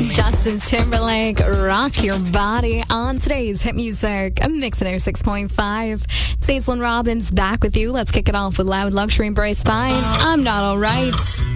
Justin Timberlake, Rock Your Body on today's Hit Music, Mix 6.5. It's Aislinn Robbins back with you. Let's kick it off with Loud Luxury and Bryce Fine. I'm Not Alright.